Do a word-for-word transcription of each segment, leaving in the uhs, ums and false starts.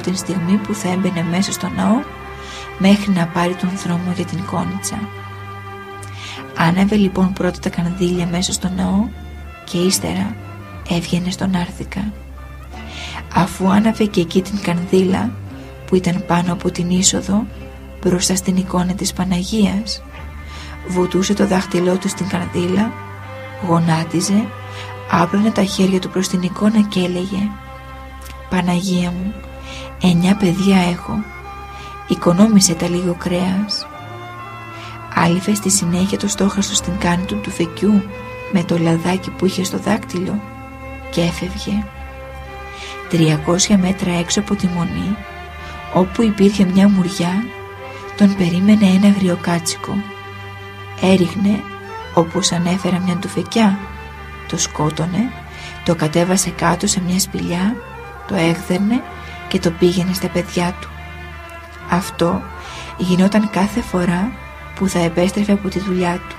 την στιγμή που θα έμπαινε μέσα στο ναό μέχρι να πάρει τον δρόμο για την Κόνιτσα. Άναβε λοιπόν πρώτα τα κανδύλια μέσα στο ναό και ύστερα έβγαινε στον Άρθικα. Αφού άναβε και εκεί την κανδύλα που ήταν πάνω από την είσοδο μπροστά στην εικόνα της Παναγίας, βουτούσε το δάχτυλό του στην κανδύλα, γονάτιζε, άπλωνε τα χέρια του προς την εικόνα και έλεγε «Παναγία μου, εννιά παιδιά έχω, οικονόμησε τα λίγο κρέας». Άλυφε στη συνέχεια το στόχαστο στην κάνη του του φεκιού με το λαδάκι που είχε στο δάκτυλο και έφευγε. Τριακόσια μέτρα έξω από τη Μονή, όπου υπήρχε μια μουριά, τον περίμενε ένα αγριοκάτσικο. Έριχνε όπως ανέφερα μια τουφεκιά, το σκότωνε, το κατέβασε κάτω σε μια σπηλιά, το έγδερνε και το πήγαινε στα παιδιά του. Αυτό γινόταν κάθε φορά που θα επέστρεφε από τη δουλειά του.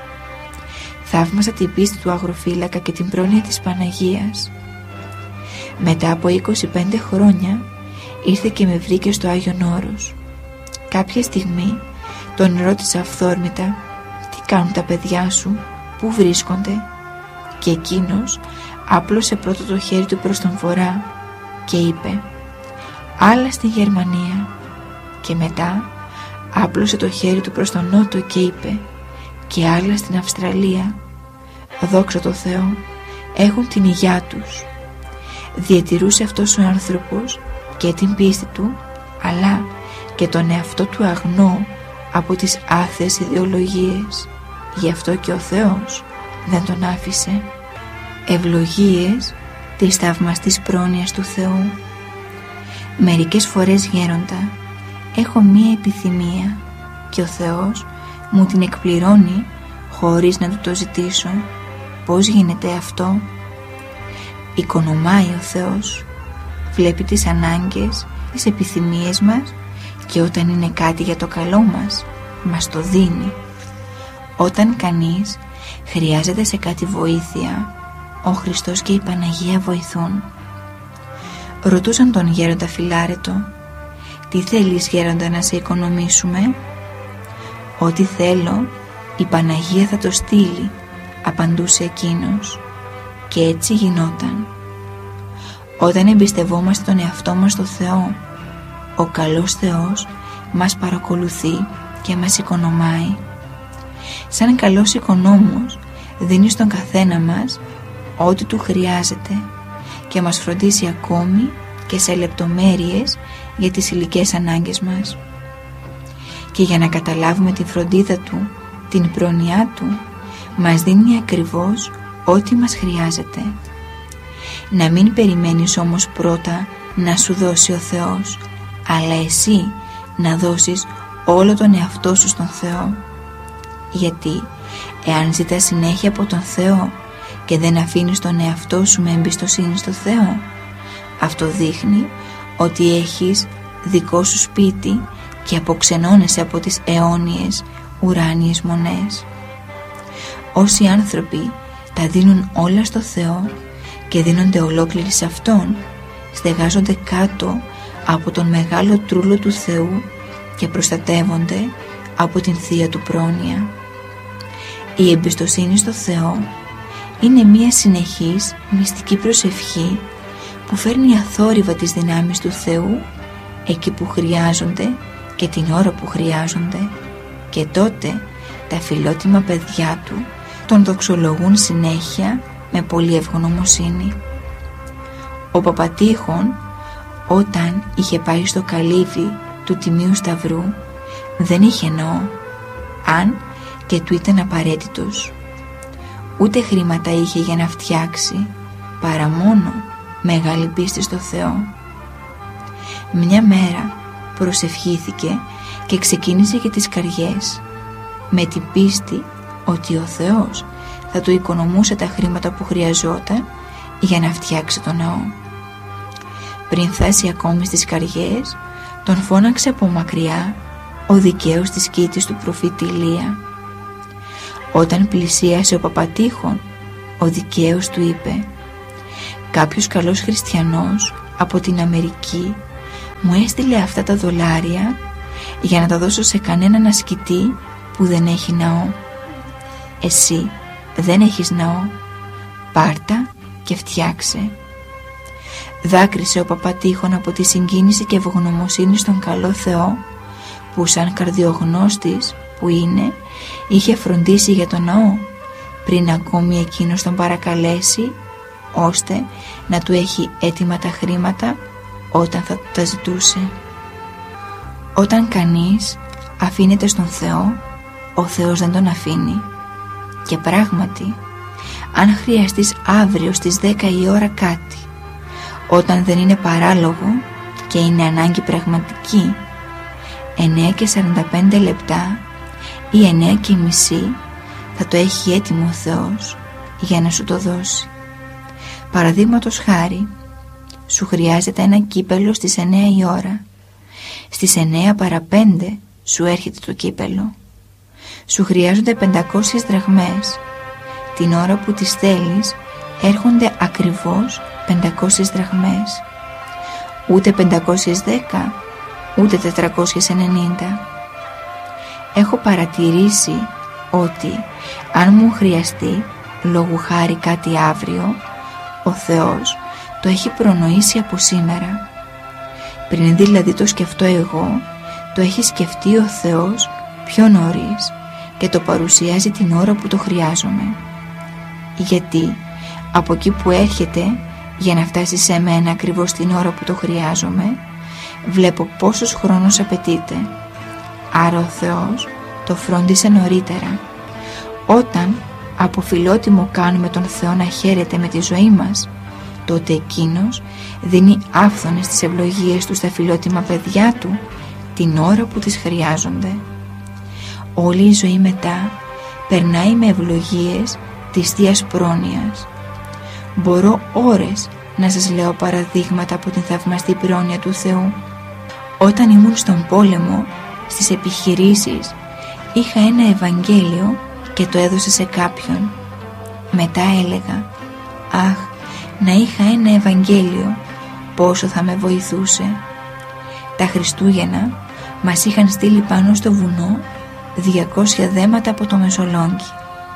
Θαύμασα την πίστη του αγροφύλακα και την πρόνοια της Παναγίας. Μετά από είκοσι πέντε χρόνια ήρθε και με βρήκε στο Άγιον Όρος. Κάποια στιγμή τον ρώτησα αυθόρμητα «Τι κάνουν τα παιδιά σου, πού βρίσκονται?» Και εκείνος άπλωσε πρώτο το χέρι του προς τον βορρά και είπε «Άλλα στη Γερμανία», και μετά άπλωσε το χέρι του προς τον νότο και είπε «Και άλλα στην Αυστραλία. Δόξα τω Θεώ, έχουν την υγειά τους». Διατηρούσε αυτός ο άνθρωπος και την πίστη του, αλλά και τον εαυτό του αγνό από τις άθεες ιδεολογίες. Γι' αυτό και ο Θεός δεν τον άφησε. Ευλογίες της θαυμαστής πρόνοιας του Θεού. Μερικές φορές, γέροντα, έχω μία επιθυμία και ο Θεός μου την εκπληρώνει χωρίς να του το ζητήσω. Πώς γίνεται αυτό? Οικονομάει ο Θεός, βλέπει τις ανάγκες, τις επιθυμίες μας και όταν είναι κάτι για το καλό μας, μας το δίνει. Όταν κανείς χρειάζεται σε κάτι βοήθεια, ο Χριστός και η Παναγία βοηθούν. Ρωτούσαν τον γέροντα Φιλάρετο «Τι θέλεις, γέροντα, να σε οικονομήσουμε?» «Ό,τι θέλω, η Παναγία θα το στείλει», απαντούσε εκείνος. Και έτσι γινόταν. Όταν εμπιστευόμαστε τον εαυτό μας στο Θεό, ο καλός Θεός μας παρακολουθεί και μας οικονομάει. Σαν καλός οικονόμος δίνει στον καθένα μας ό,τι του χρειάζεται και μας φροντίσει ακόμη και σε λεπτομέρειες για τις υλικές ανάγκες μας. Και για να καταλάβουμε τη φροντίδα του, την πρόνοιά του, μας δίνει ακριβώς ό,τι μας χρειάζεται. Να μην περιμένεις όμως πρώτα να σου δώσει ο Θεός, αλλά εσύ να δώσεις όλο τον εαυτό σου στον Θεό. Γιατί εάν ζητάς συνέχεια από τον Θεό και δεν αφήνεις τον εαυτό σου με εμπιστοσύνη στο Θεό, αυτό δείχνει ότι έχεις δικό σου σπίτι και αποξενώνεσαι από τις αιώνιες ουράνιες μονές. Όσοι άνθρωποι τα δίνουν όλα στο Θεό και δίνονται ολόκληροι σε Αυτόν, στεγάζονται κάτω από τον μεγάλο τρούλο του Θεού και προστατεύονται από την Θεία Του πρόνοια. Η εμπιστοσύνη στο Θεό είναι μία συνεχής μυστική προσευχή που φέρνει αθόρυβα τις δυνάμεις του Θεού εκεί που χρειάζονται και την ώρα που χρειάζονται, και τότε τα φιλότιμα παιδιά Του τον δοξολογούν συνέχεια με πολύ ευγνωμοσύνη. Ο Παπατήχων, όταν είχε πάει στο καλύβι του Τιμίου Σταυρού, δεν είχε νόο, αν και του ήταν απαραίτητος. Ούτε χρήματα είχε για να φτιάξει, παρά μόνο μεγάλη πίστη στο Θεό. Μια μέρα προσευχήθηκε και ξεκίνησε για τις καριές, με την πίστη ότι ο Θεός θα του οικονομούσε τα χρήματα που χρειαζόταν για να φτιάξει το ναό. Πριν φτάσει ακόμη στις καριές, τον φώναξε από μακριά ο δικαίος της κήτης του προφήτη Ηλία. Όταν πλησίασε ο Παπατήχων, ο δικαίος του είπε: «Κάποιος καλός χριστιανός από την Αμερική μου έστειλε αυτά τα δολάρια για να τα δώσω σε κανέναν ασκητή που δεν έχει ναό. Εσύ δεν έχεις ναό, πάρτα και φτιάξε. Δάκρυσε ο Παπατήχων από τη συγκίνηση και ευγνωμοσύνη στον καλό Θεό που σαν καρδιογνώστης που είναι είχε φροντίσει για τον ναό πριν ακόμη εκείνος τον παρακαλέσει ώστε να του έχει έτοιμα τα χρήματα όταν θα τα ζητούσε. Όταν κανείς αφήνεται στον Θεό, ο Θεός δεν τον αφήνει. Και πράγματι, αν χρειαστείς αύριο στις δέκα η ώρα κάτι, όταν δεν είναι παράλογο και είναι ανάγκη πραγματική, εννέα και σαράντα πέντε λεπτά ή εννέα και μισή θα το έχει έτοιμο ο Θεός για να σου το δώσει. Παραδείγματος χάρη, σου χρειάζεται ένα κύπελο στις εννέα η ώρα. Στις εννέα παρά πέντε σου έρχεται το κύπελο. Σου χρειάζονται πεντακόσιες δραχμές. Την ώρα που τις θέλεις έρχονται ακριβώς πεντακόσιες δραχμές. Ούτε πεντακόσιες δέκα, ούτε τετρακόσιες ενενήντα. Έχω παρατηρήσει ότι αν μου χρειαστεί λόγου χάρη κάτι αύριο, ο Θεός το έχει προνοήσει από σήμερα. Πριν δηλαδή το σκεφτώ εγώ, το έχει σκεφτεί ο Θεός πιο νωρίς και το παρουσιάζει την ώρα που το χρειάζομαι. Γιατί από εκεί που έρχεται για να φτάσει σε μένα ακριβώς την ώρα που το χρειάζομαι, βλέπω πόσος χρόνος απαιτείται. Άρα ο Θεός το φρόντισε νωρίτερα. Όταν από φιλότιμο κάνουμε τον Θεό να χαίρεται με τη ζωή μας, τότε εκείνος δίνει άφθονες τις ευλογίες του στα φιλότιμα παιδιά του την ώρα που τις χρειάζονται. Όλη η ζωή μετά περνάει με ευλογίες της Θείας Πρόνοιας. Μπορώ ώρες να σας λέω παραδείγματα από την θαυμαστή πρόνοια του Θεού. Όταν ήμουν στον πόλεμο, στις επιχειρήσεις, είχα ένα Ευαγγέλιο και το έδωσα σε κάποιον. Μετά έλεγα, αχ, να είχα ένα Ευαγγέλιο, πόσο θα με βοηθούσε. Τα Χριστούγεννα μας είχαν στείλει πάνω στο βουνό διακόσια δέματα από το Μεσολόγγι.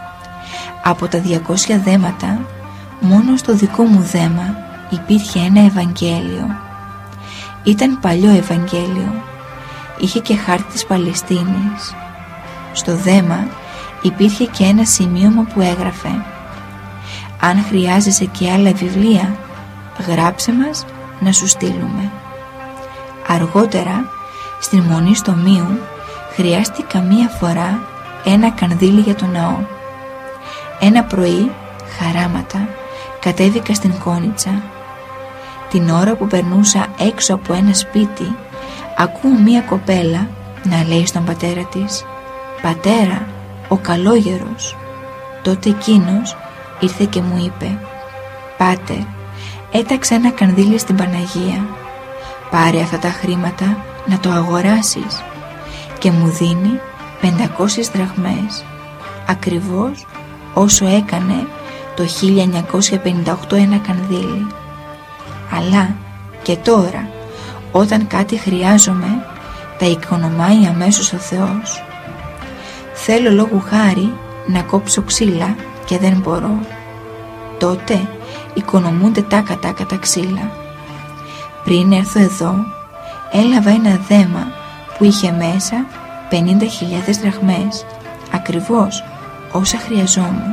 Από τα διακόσια δέματα, μόνο στο δικό μου δέμα υπήρχε ένα Ευαγγέλιο. Ήταν παλιό Ευαγγέλιο. Είχε και χάρτη της Παλαιστίνης. Στο δέμα υπήρχε και ένα σημείωμα που έγραφε, αν χρειάζεσαι και άλλα βιβλία, γράψε μας να σου στείλουμε. Αργότερα, στην Μονή στο Μίου, χρειάστηκα μία φορά ένα κανδύλι για τον ναό. Ένα πρωί, χαράματα, κατέβηκα στην Κόνιτσα. Την ώρα που περνούσα έξω από ένα σπίτι, ακούω μία κοπέλα να λέει στον πατέρα της, «Πατέρα, ο καλόγερος». Τότε εκείνος ήρθε και μου είπε, «Πάτερ, έταξε ένα κανδύλι στην Παναγία. Πάρε αυτά τα χρήματα να το αγοράσεις». Και μου δίνει πεντακόσιες δραχμές, ακριβώς όσο έκανε το χίλια εννιακόσια πενήντα οκτώ ένα κανδύλι. Αλλά και τώρα, όταν κάτι χρειάζομαι, τα οικονομάει αμέσως ο Θεός. Θέλω λόγου χάρη να κόψω ξύλα και δεν μπορώ. Τότε οικονομούνται τάκα τάκα τα ξύλα. Πριν έρθω εδώ, έλαβα ένα δέμα που είχε μέσα πενήντα χιλιάδες δραχμές, ακριβώς όσα χρειαζόμουν.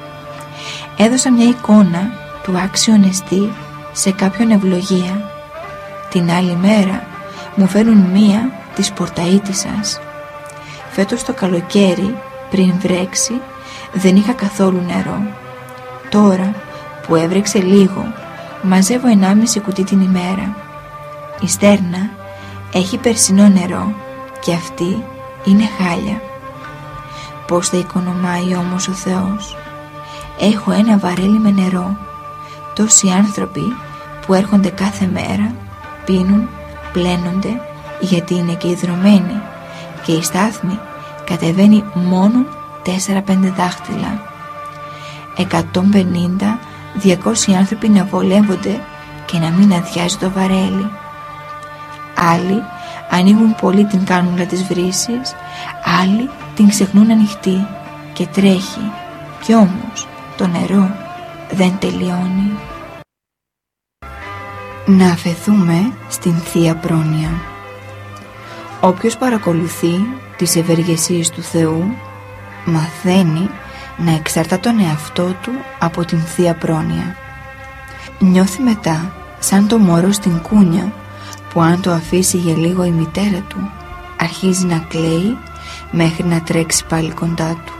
Έδωσα μια εικόνα του άξιον εστί σε κάποιον ευλογία. Την άλλη μέρα μου φέρνουν μία της πορταΐτισσας. Φέτος το καλοκαίρι, πριν βρέξει, δεν είχα καθόλου νερό. Τώρα που έβρεξε λίγο, μαζεύω ενάμιση κουτί την ημέρα. Η στέρνα έχει περσινό νερό και αυτή είναι χάλια. Πώς θα οικονομάει όμως ο Θεός? Έχω ένα βαρέλι με νερό. Τόσοι άνθρωποι που έρχονται κάθε μέρα, πίνουν, πλένονται, γιατί είναι και ιδρωμένοι, και η στάθμη κατεβαίνει μόνο τέσσερα πέντε δάχτυλα. εκατόν πενήντα με διακόσιοι άνθρωποι να βολεύονται και να μην αδειάζει το βαρέλι. Άλλοι ανοίγουν πολύ την κάνουλα της βρύσης, άλλοι την ξεχνούν ανοιχτή και τρέχει, κι όμως το νερό δεν τελειώνει. Να αφαιθούμε στην Θεία Πρόνοια. Όποιος παρακολουθεί τις ευεργεσίες του Θεού μαθαίνει να εξαρτά τον εαυτό του από την Θεία Πρόνοια. Νιώθει μετά σαν το μωρό στην κούνια που αν το αφήσει για λίγο η μητέρα του αρχίζει να κλαίει μέχρι να τρέξει πάλι κοντά του.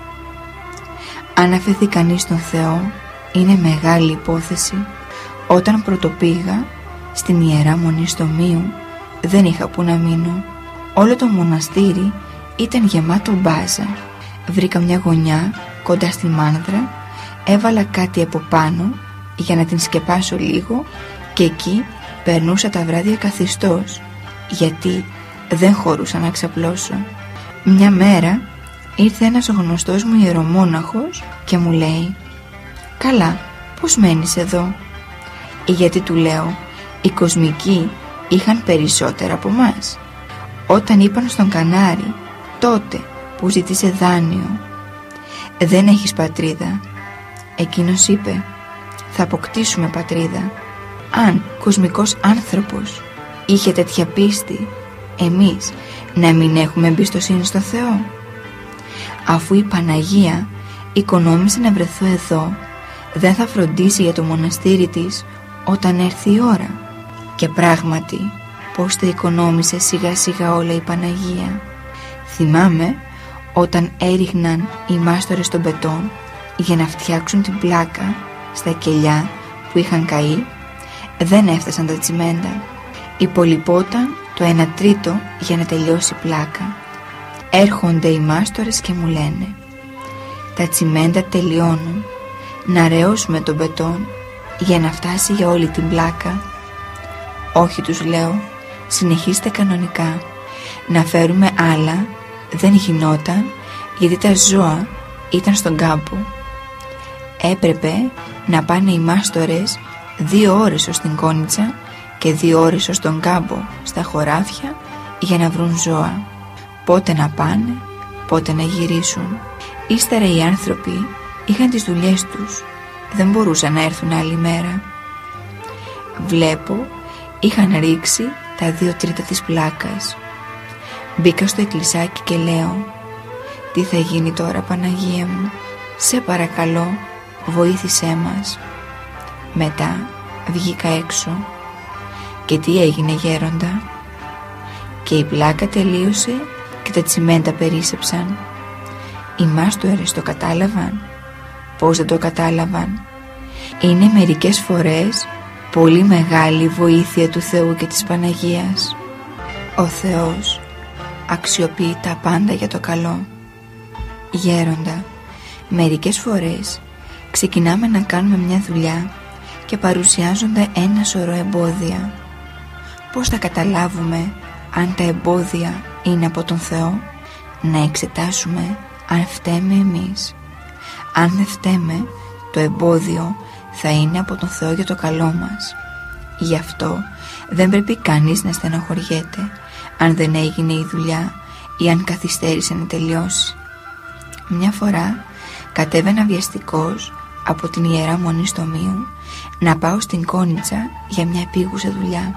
Αν αφαιθεί κανείς στον Θεό είναι μεγάλη υπόθεση. Όταν πρωτοπήγα στην Ιερά Μονή Στομίου δεν είχα που να μείνω. Όλο το μοναστήρι ήταν γεμάτο μπάζα. Βρήκα μια γωνιά κοντά στη μάνδρα, έβαλα κάτι από πάνω για να την σκεπάσω λίγο και εκεί περνούσα τα βράδια καθιστός, γιατί δεν χωρούσα να ξαπλώσω. Μια μέρα ήρθε ένας γνωστός μου ιερομόναχος και μου λέει «Καλά, πώς μένεις εδώ?» Γιατί του λέω «Οι κοσμικοί είχαν περισσότερα από μας. Όταν είπαν στον Κανάρι τότε που ζήτησε δάνειο, δεν έχεις πατρίδα». Εκείνος είπε «Θα αποκτήσουμε πατρίδα. Αν κοσμικός άνθρωπος είχε τέτοια πίστη, εμείς να μην έχουμε εμπιστοσύνη στο Θεό?» Αφού η Παναγία οικονόμησε να βρεθώ εδώ, δεν θα φροντίσει για το μοναστήρι της όταν έρθει η ώρα? Και πράγματι πως τα οικονόμησε σιγά σιγά όλα η Παναγία. Θυμάμαι όταν έριχναν οι μάστορες των πετών για να φτιάξουν την πλάκα στα κελιά που είχαν καεί, δεν έφτασαν τα τσιμέντα. Υπολοιπόταν το ένα τρίτο για να τελειώσει η πλάκα. Έρχονται οι μάστορες και μου λένε «Τα τσιμέντα τελειώνουν, να ρεώσουμε τον πετόν για να φτάσει για όλη την πλάκα». «Όχι», τους λέω, «συνεχίστε κανονικά. Να φέρουμε άλλα δεν γινόταν γιατί τα ζώα ήταν στον κάμπο». Έπρεπε να πάνε οι μάστορες δύο ώρες ως την Κόνιτσα και δύο ώρες ως τον κάμπο στα χωράφια για να βρουν ζώα. Πότε να πάνε, πότε να γυρίσουν. Ύστερα οι άνθρωποι είχαν τις δουλειές τους, δεν μπορούσαν να έρθουν άλλη μέρα. Βλέπω είχαν ρίξει τα δύο τρίτα της πλάκας. Μπήκα στο εκκλησάκι και λέω «Τι θα γίνει τώρα, Παναγία μου? Σε παρακαλώ, βοήθησέ μας». Μετά βγήκα έξω. Και τι έγινε, γέροντα? Και η πλάκα τελείωσε και τα τσιμέντα περίσσεψαν. Οι μάστορες το κατάλαβαν? Πώς δεν το κατάλαβαν? Είναι μερικές φορές πολύ μεγάλη βοήθεια του Θεού και της Παναγίας. Ο Θεός αξιοποιεί τα πάντα για το καλό. Γέροντα, μερικές φορές ξεκινάμε να κάνουμε μια δουλειά και παρουσιάζονται ένα σωρό εμπόδια. Πώς θα καταλάβουμε αν τα εμπόδια είναι από τον Θεό? Να εξετάσουμε αν φταίμε εμείς. Αν δεν φταίμε, το εμπόδιο θα είναι από τον Θεό για το καλό μας. Γι' αυτό δεν πρέπει κανείς να στεναχωριέται αν δεν έγινε η δουλειά ή αν καθυστέρησε να τελειώσει. Μια φορά κατέβαινα βιαστικός από την Ιερά Μονή Στομίου να πάω στην Κόνιτσα για μια επίγουσα δουλειά.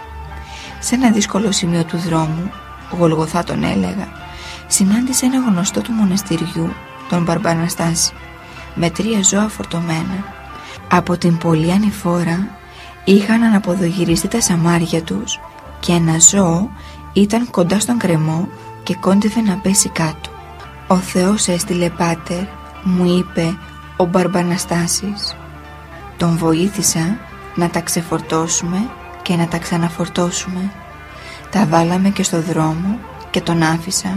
Σε ένα δύσκολο σημείο του δρόμου, Γολγοθά τον έλεγα, συνάντησε ένα γνωστό του μοναστηριού, τον Μπαρμπαναστάση, με τρία ζώα φορτωμένα. Από την πολλή ανηφόρα είχαν αναποδογυριστεί τα σαμάρια τους και ένα ζώο ήταν κοντά στον κρεμό και κόντευε να πέσει κάτω. «Ο Θεός έστειλε, πάτερ», μου είπε ο Μπαρμπαναστάσης. Τον βοήθησα να τα ξεφορτώσουμε και να τα ξαναφορτώσουμε. Τα βάλαμε και στο δρόμο και τον άφησα.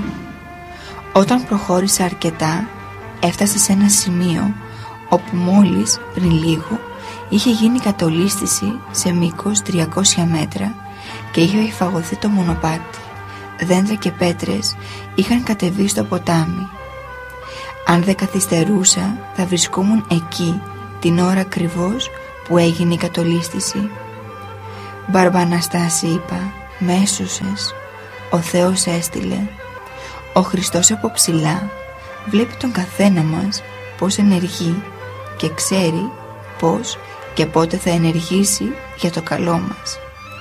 Όταν προχώρησα αρκετά, έφτασε σε ένα σημείο όπου μόλις πριν λίγο είχε γίνει κατολίσθηση σε μήκος τριακόσια μέτρα και είχε υφαγωθεί το μονοπάτι. Δέντρα και πέτρες είχαν κατεβεί στο ποτάμι. Αν δεν καθυστερούσα θα βρισκόμουν εκεί την ώρα ακριβώς που έγινε η κατολίσθηση. «Μπαρμπαναστάση», είπα, με έσωσες, ο Θεός έστειλε. Ο Χριστός από ψηλά βλέπει τον καθένα μας πως ενεργεί και ξέρει πως και πότε θα ενεργήσει για το καλό μας.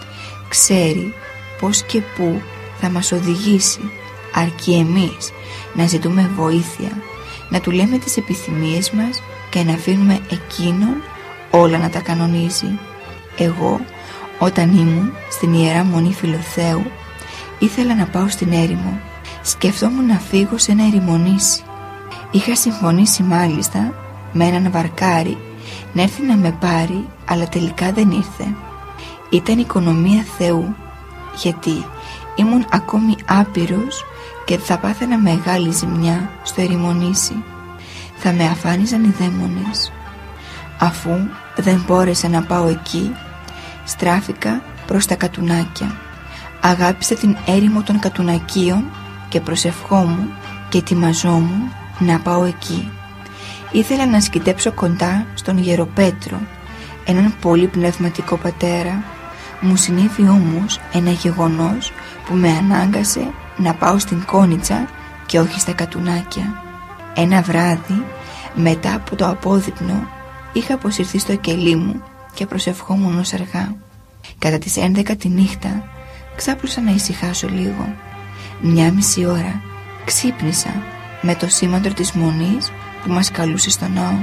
Ξέρει πως και πού θα μας οδηγήσει, αρκεί εμείς να ζητούμε βοήθεια, να του λέμε τις επιθυμίες μας και να αφήνουμε εκείνον όλα να τα κανονίζει. Εγώ, όταν ήμουν στην Ιερά Μονή Φιλοθέου, ήθελα να πάω στην έρημο. Σκεφτόμουν να φύγω σε ένα ερημονήσι. Είχα συμφωνήσει μάλιστα με έναν βαρκάρι να έρθει να με πάρει, αλλά τελικά δεν ήρθε. Ήταν οικονομία Θεού, γιατί ήμουν ακόμη άπειρος και θα πάθαινα μεγάλη ζημιά στο ερημονήσι. Θα με αφάνιζαν οι δαίμονες. Αφού δεν μπόρεσα να πάω εκεί, στράφηκα προς τα Κατουνάκια. Αγάπησα την έρημο των Κατουνακίων και προσευχόμουν και ετοιμαζόμουν να πάω εκεί. Ήθελα να σκητέψω κοντά στον Γεροπέτρο, έναν πολύ πνευματικό πατέρα. Μου συνέβη όμως ένα γεγονός που με ανάγκασε να πάω στην Κόνιτσα και όχι στα Κατουνάκια. Ένα βράδυ, μετά από το απόδειπνο, είχα αποσυρθεί στο κελί μου και προσευχόμουν ως αργά. Κατά τις έντεκα τη νύχτα ξάπλωσα να ησυχάσω λίγο. Μια μισή ώρα ξύπνησα με το σήμαντρο της Μονής που μας καλούσε στο ναό.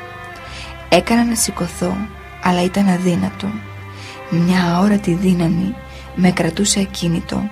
Έκανα να σηκωθώ, αλλά ήταν αδύνατο. Μια αόρατη δύναμη με κρατούσε ακίνητο.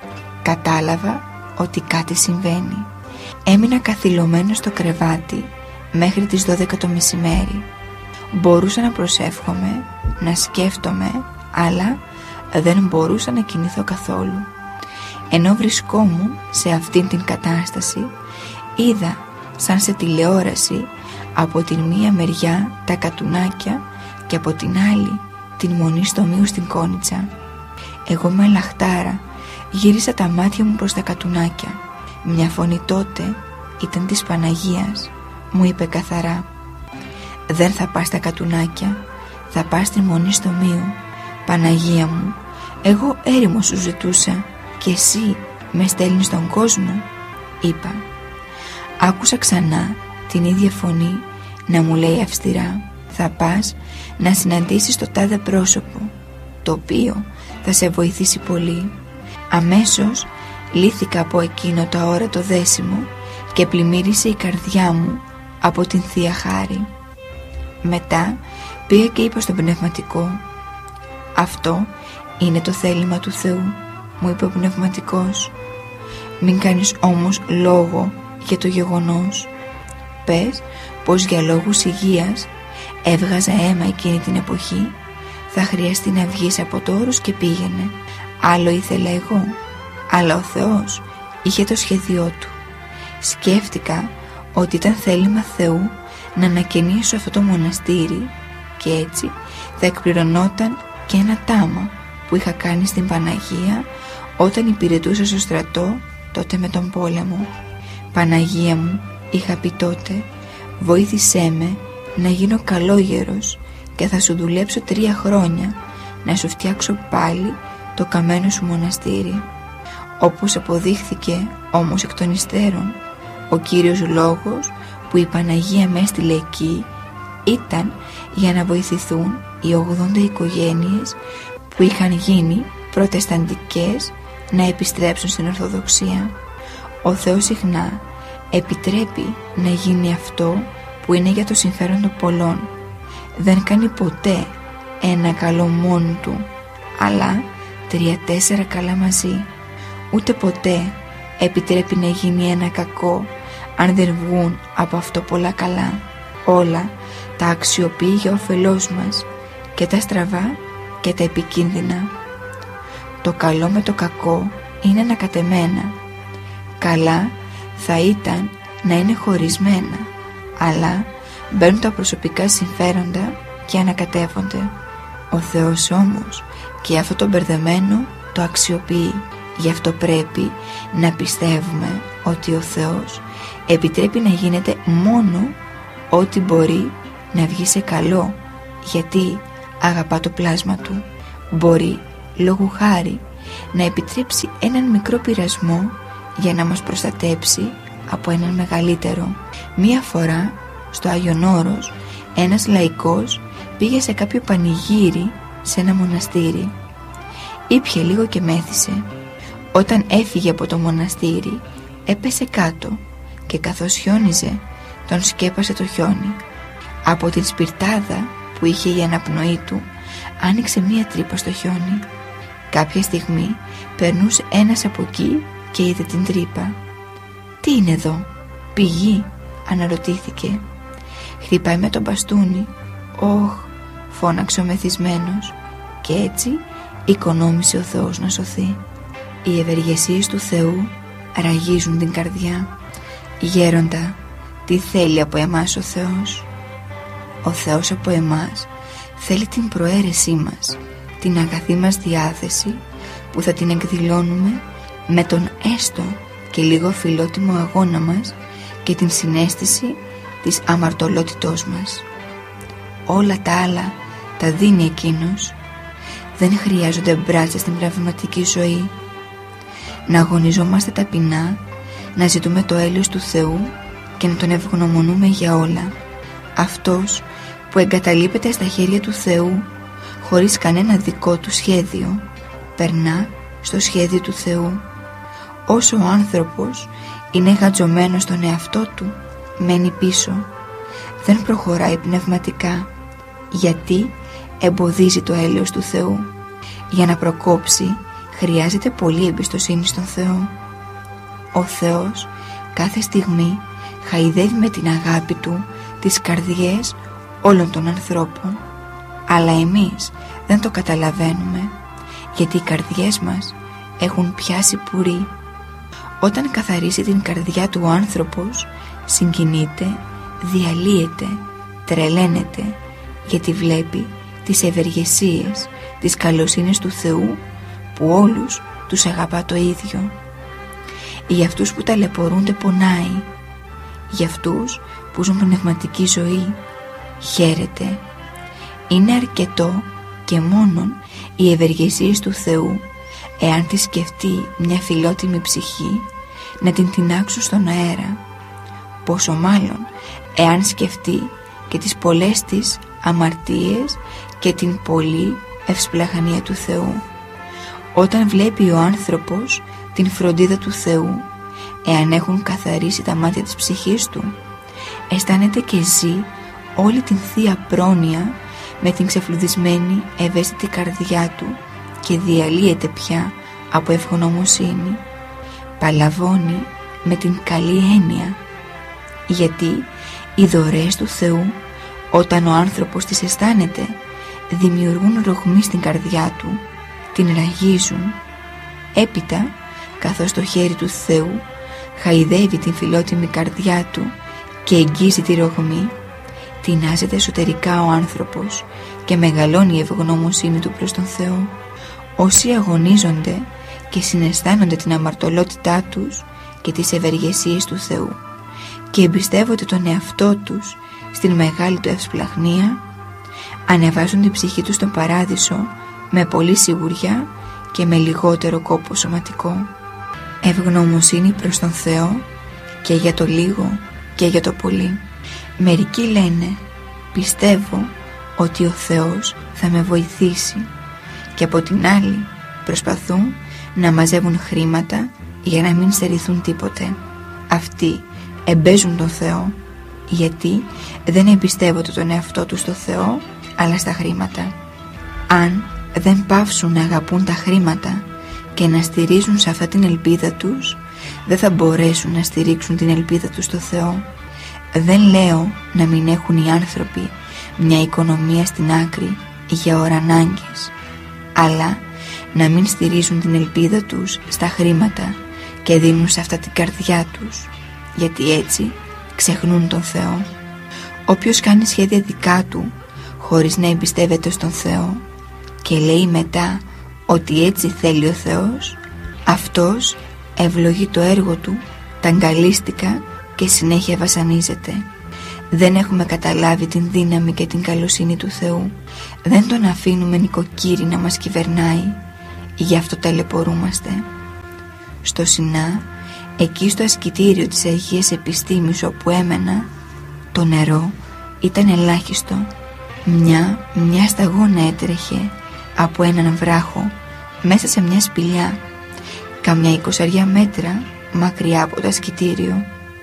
Κατάλαβα ότι κάτι συμβαίνει. Έμεινα καθυλωμένο στο κρεβάτι μέχρι τις δώδεκα το μεσημέρι. Μπορούσα να προσεύχομαι, να σκέφτομαι, αλλά δεν μπορούσα να κινηθώ καθόλου. Ενώ βρισκόμουν σε αυτήν την κατάσταση, είδα σαν σε τηλεόραση από την μία μεριά τα Κατουνάκια και από την άλλη την Μονή Στομίου στην Κόνιτσα. Εγώ με λαχτάρα γύρισα τα μάτια μου προς τα Κατουνάκια. Μια φωνή τότε ήταν της Παναγίας. Μου είπε καθαρά: «Δεν θα πας στα Κατουνάκια, θα πας στη Μονή Στομίου». Παναγία μου, εγώ έρημο σου ζητούσα και εσύ με στέλνεις στον κόσμο, είπα. Άκουσα ξανά την ίδια φωνή να μου λέει αυστηρά: θα πας να συναντήσεις το τάδε πρόσωπο, το οποίο θα σε βοηθήσει πολύ. Αμέσως λύθηκα από εκείνο το αόρατο δέσιμο και πλημμύρισε η καρδιά μου από την Θεία Χάρη. Μετά πήγα και είπα στον πνευματικό: αυτό είναι το θέλημα του Θεού, μου είπε ο πνευματικός. Μην κάνεις όμως λόγο για το γεγονός. Πες πως για λόγους υγείας έβγαζα αίμα εκείνη την εποχή, θα χρειαστεί να βγεις από το όρος και πήγαινε. Άλλο ήθελα εγώ, αλλά ο Θεός είχε το σχέδιό του. Σκέφτηκα ότι ήταν θέλημα Θεού να ανακαινήσω αυτό το μοναστήρι και έτσι θα εκπληρωνόταν και ένα τάμα που είχα κάνει στην Παναγία όταν υπηρετούσα στο στρατό, τότε με τον πόλεμο. Παναγία μου, είχα πει τότε, βοήθησέ με να γίνω καλόγερος και θα σου δουλέψω τρία χρόνια να σου φτιάξω πάλι το καμένο σου μοναστήρι. Όπως αποδείχθηκε όμως εκ των υστέρων, ο κύριος λόγος που η Παναγία με έστειλε εκεί ήταν για να βοηθηθούν οι ογδόντα οικογένειες που είχαν γίνει προτεσταντικές να επιστρέψουν στην Ορθοδοξία. Ο Θεός συχνά επιτρέπει να γίνει αυτό που είναι για το συμφέρον των πολλών. Δεν κάνει ποτέ ένα καλό μόνο του, αλλά τρία-τέσσερα καλά μαζί. Ούτε ποτέ επιτρέπει να γίνει ένα κακό αν δεν βγουν από αυτό πολλά καλά. Όλα τα αξιοποιεί για όφελός μας, και τα στραβά και τα επικίνδυνα. Το καλό με το κακό είναι ανακατεμένα. Καλά θα ήταν να είναι χωρισμένα, αλλά μπαίνουν τα προσωπικά συμφέροντα και ανακατεύονται. Ο Θεός όμως και αυτό το μπερδεμένο το αξιοποιεί. Γι' αυτό πρέπει να πιστεύουμε ότι ο Θεός επιτρέπει να γίνεται μόνο ό,τι μπορεί να βγει σε καλό, γιατί αγαπά το πλάσμα του. Μπορεί λόγου χάρη να επιτρέψει έναν μικρό πειρασμό για να μας προστατέψει από έναν μεγαλύτερο. Μία φορά στο Άγιον Όρος ένας λαϊκός πήγε σε κάποιο πανηγύρι σε ένα μοναστήρι. Ήπιε λίγο και μέθησε. Όταν έφυγε από το μοναστήρι έπεσε κάτω και καθώς χιόνιζε τον σκέπασε το χιόνι. Από την σπιρτάδα που είχε η αναπνοή του άνοιξε μία τρύπα στο χιόνι. Κάποια στιγμή περνούσε ένας από εκεί και είδε την τρύπα. «Τι είναι εδώ, πηγή?» αναρωτήθηκε. «Χτυπάει με τον μπαστούνι». «Ωχ», φώναξε ο μεθυσμένος, και έτσι οικονόμησε ο Θεός να σωθεί. Οι ευεργεσίες του Θεού ραγίζουν την καρδιά. Γέροντα, τι θέλει από εμάς ο Θεός? Ο Θεός από εμάς θέλει την προαίρεσή μας, την αγαθή μας διάθεση που θα την εκδηλώνουμε με τον έστω και λίγο φιλότιμο αγώνα μας και την συναίσθηση της αμαρτωλότητός μας. Όλα τα άλλα τα δίνει Εκείνος. Δεν χρειάζονται μπράτσες στην πνευματική ζωή. Να αγωνιζόμαστε ταπεινά, να ζητούμε το έλεος του Θεού και να Τον ευγνωμονούμε για όλα. Αυτός που εγκαταλείπεται στα χέρια του Θεού χωρίς κανένα δικό του σχέδιο, περνά στο σχέδιο του Θεού. Όσο ο άνθρωπος είναι γατζωμένος στον εαυτό του, μένει πίσω, δεν προχωράει πνευματικά, γιατί εμποδίζει το έλεος του Θεού. Για να προκόψει χρειάζεται πολλή εμπιστοσύνη στον Θεό. Ο Θεός κάθε στιγμή χαϊδεύει με την αγάπη Του τις καρδιές όλων των ανθρώπων, αλλά εμείς δεν το καταλαβαίνουμε, γιατί οι καρδιές μας έχουν πιάσει πουρί. Όταν καθαρίσει την καρδιά του ο άνθρωπος, συγκινείται, διαλύεται, τρελαίνεται, γιατί βλέπει τις ευεργεσίες, τις καλοσύνες του Θεού που όλους τους αγαπά το ίδιο. Για αυτούς που ταλαιπωρούνται πονάει, για αυτούς που ζουν πνευματική ζωή χαίρεται. Είναι αρκετό και μόνον οι ευεργεσίες του Θεού, εάν τη σκεφτεί μια φιλότιμη ψυχή, να την τεινάξουν στον αέρα. Πόσο μάλλον εάν σκεφτεί και τις πολλές της αμαρτίες και την πολλή ευσπλαγανία του Θεού. Όταν βλέπει ο άνθρωπος την φροντίδα του Θεού, εάν έχουν καθαρίσει τα μάτια της ψυχής του, αισθάνεται και ζει όλη την θεία πρόνοια με την ξεφλουδισμένη ευαίσθητη καρδιά του και διαλύεται πια από ευγνωμοσύνη. Παλαβώνει με την καλή έννοια, γιατί οι δωρεές του Θεού, όταν ο άνθρωπος τις αισθάνεται, δημιουργούν ρογμή στην καρδιά του, την ραγίζουν. Έπειτα, καθώς το χέρι του Θεού χαϊδεύει την φιλότιμη καρδιά του και εγγίζει τη ρογμή, τεινάζεται εσωτερικά ο άνθρωπος και μεγαλώνει η ευγνωμοσύνη του προς τον Θεό. Όσοι αγωνίζονται και συναισθάνονται την αμαρτωλότητά τους και τις ευεργεσίες του Θεού και εμπιστεύονται τον εαυτό τους στην μεγάλη του ευσπλαχνία, ανεβάζουν την ψυχή τους στον παράδεισο με πολλή σιγουριά και με λιγότερο κόπο σωματικό. Ευγνωμοσύνη προς τον Θεό και για το λίγο και για το πολύ. Μερικοί λένε, πιστεύω ότι ο Θεός θα με βοηθήσει, και από την άλλη προσπαθούν να μαζεύουν χρήματα για να μην στερηθούν τίποτε. Αυτοί εμπέζουν τον Θεό, γιατί δεν εμπιστεύονται τον εαυτό τους στο Θεό, αλλά στα χρήματα. Αν δεν πάυσουν να αγαπούν τα χρήματα και να στηρίζουν σε αυτά την ελπίδα τους, δεν θα μπορέσουν να στηρίξουν την ελπίδα τους στο Θεό. Δεν λέω να μην έχουν οι άνθρωποι μια οικονομία στην άκρη για ώρα ανάγκης, αλλά να μην στηρίζουν την ελπίδα τους στα χρήματα και δίνουν σε αυτά την καρδιά τους, γιατί έτσι ξεχνούν τον Θεό. Όποιος κάνει σχέδια δικά του χωρίς να εμπιστεύεται στον Θεό και λέει μετά ότι έτσι θέλει ο Θεός, αυτός ευλογεί το έργο του ταγκαλίστικα και συνέχεια βασανίζεται. Δεν έχουμε καταλάβει την δύναμη και την καλοσύνη του Θεού. Δεν τον αφήνουμε νοικοκύρη να μας κυβερνάει, γι' αυτό ταλαιπωρούμαστε. Στο Σινά, εκεί στο ασκητήριο της Αγίας Επιστήμης όπου έμενα, το νερό ήταν ελάχιστο. Μια, μια σταγόνα έτρεχε από έναν βράχο μέσα σε μια σπηλιά, καμιά εικοσαριά μέτρα μακριά από το ασκητήριο.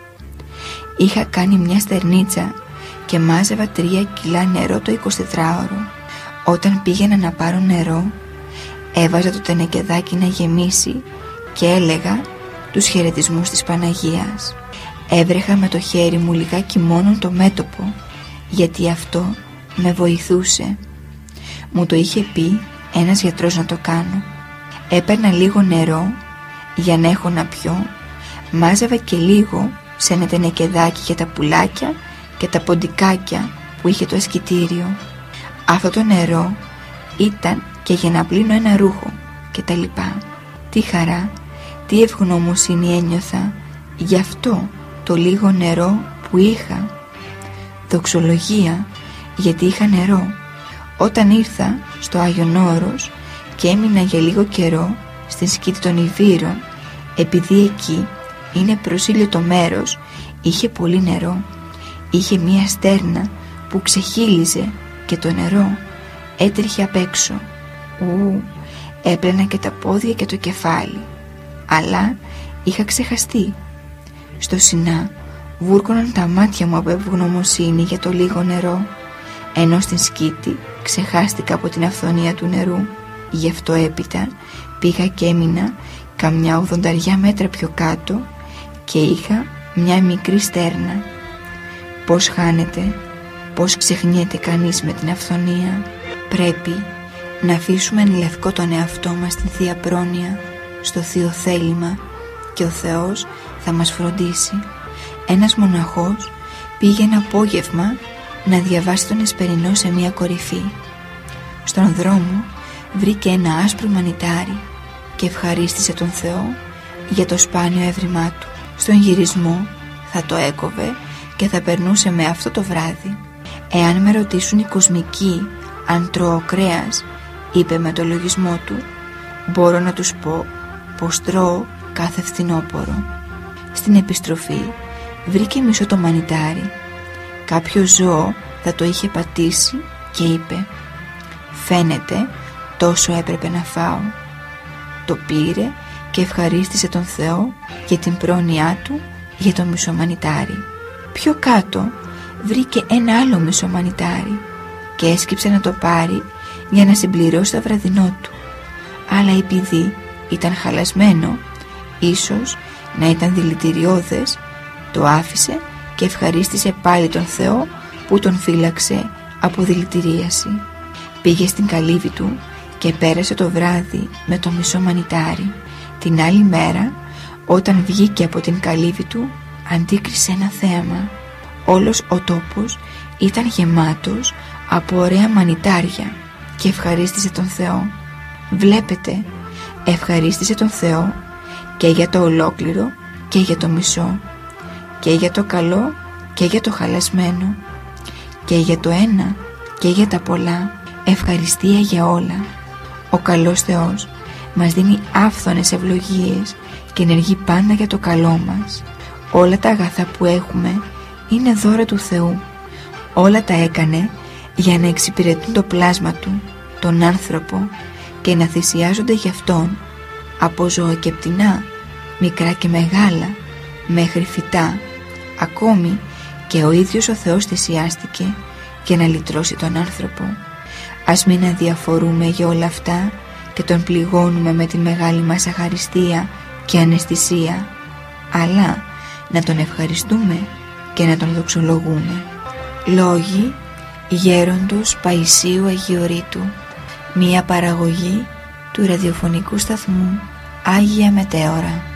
Είχα κάνει μια στερνίτσα και μάζευα τρία κιλά νερό το εικοσιτετράωρο. Όταν πήγαινα να πάρω νερό, έβαζα το τενεκεδάκι να γεμίσει και έλεγα τους χαιρετισμούς της Παναγίας. Έβρεχα με το χέρι μου λιγάκι μόνον το μέτωπο, γιατί αυτό με βοηθούσε. Μου το είχε πει ένας γιατρός να το κάνω. Έπαιρνα λίγο νερό για να έχω να πιω, μάζευα και λίγο σε ένα τενεκεδάκι για τα πουλάκια και τα ποντικάκια που είχε το ασκητήριο. Αυτό το νερό ήταν και για να πλύνω ένα ρούχο και τα λοιπά. Τι χαρά, τι ευγνωμοσύνη ένιωθα γι' αυτό το λίγο νερό που είχα. Δοξολογία, γιατί είχα νερό. Όταν ήρθα στο Άγιον Όρος και έμεινα για λίγο καιρό στην σκήτη των Ιβύρων, επειδή εκεί είναι προσήλιο το μέρος, είχε πολύ νερό. Είχε μία στέρνα που ξεχύλιζε και το νερό έτρεχε απ' έξω. Ου, έπλαινα και τα πόδια και το κεφάλι, αλλά είχα ξεχαστεί. Στο Σινά βούρκωναν τα μάτια μου από ευγνωμοσύνη για το λίγο νερό, ενώ στην σκήτη ξεχάστηκα από την αυθονία του νερού. Γι' αυτό έπειτα πήγα και έμεινα καμιά ογδονταριά μέτρα πιο κάτω και είχα μια μικρή στέρνα. Πώς χάνεται, πώς ξεχνιέται κανείς με την αυθονία. Πρέπει να αφήσουμε εν λευκό τον εαυτό μας στην Θεία Πρόνοια, στο Θείο Θέλημα, και ο Θεός θα μας φροντίσει. Ένας μοναχός πήγε ένα απόγευμα να διαβάσει τον Εσπερινό σε μια κορυφή. Στον δρόμο βρήκε ένα άσπρο μανιτάρι και ευχαρίστησε τον Θεό για το σπάνιο έβριμά του. Στον γυρισμό θα το έκοβε και θα περνούσε με αυτό το βράδυ. Εάν με ρωτήσουν οι κοσμικοί αν τρώω κρέας, είπε με το λογισμό του, μπορώ να τους πω πως τρώω κάθε φθινόπορο. Στην επιστροφή βρήκε μισό το μανιτάρι. Κάποιο ζώο θα το είχε πατήσει και είπε, φαίνεται τόσο έπρεπε να φάω. Το πήρε και ευχαρίστησε τον Θεό για την πρόνοιά του για το μισό μανιτάρι. Πιο κάτω βρήκε ένα άλλο μισό μανιτάρι και έσκυψε να το πάρει για να συμπληρώσει το βραδινό του, αλλά επειδή ήταν χαλασμένο, ίσως να ήταν δηλητηριώδες, το άφησε και ευχαρίστησε πάλι τον Θεό που τον φύλαξε από δηλητηρίαση. Πήγε στην καλύβη του και πέρασε το βράδυ με το μισό μανιτάρι. Την άλλη μέρα, όταν βγήκε από την καλύβη του, αντίκρισε ένα θέαμα. Όλος ο τόπος ήταν γεμάτος από ωραία μανιτάρια και ευχαρίστησε τον Θεό. Βλέπετε, ευχαρίστησε τον Θεό και για το ολόκληρο και για το μισό, και για το καλό και για το χαλασμένο, και για το ένα και για τα πολλά. Ευχαριστία για όλα. Ο καλός Θεός μας δίνει άφθονες ευλογίες και ενεργεί πάντα για το καλό μας. Όλα τα αγαθά που έχουμε είναι δώρα του Θεού. Όλα τα έκανε για να εξυπηρετούν το πλάσμα Του, τον άνθρωπο, και να θυσιάζονται για Αυτόν, από ζώα και πτηνά, μικρά και μεγάλα, μέχρι φυτά. Ακόμη και ο ίδιος ο Θεός θυσιάστηκε για να λυτρώσει τον άνθρωπο. Ας μην αδιαφορούμε για όλα αυτά και τον πληγώνουμε με τη μεγάλη μας αχαριστία και αναισθησία, αλλά να τον ευχαριστούμε και να τον δοξολογούμε. Λόγοι Γέροντος Παϊσίου Αγιορείτου, μία παραγωγή του ραδιοφωνικού σταθμού Άγια Μετέωρα.